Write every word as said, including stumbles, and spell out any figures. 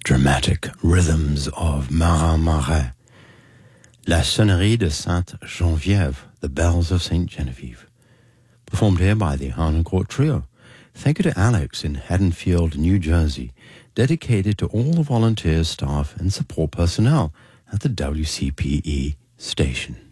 dramatic rhythms of Marin Marais, La Sonnerie de Sainte-Geneviève, the Bells of Saint Genevieve, performed here by the Harnoncourt Trio. Thank you to Alex in Haddonfield, New Jersey, dedicated to all the volunteers, staff, and support personnel at the W C P E station.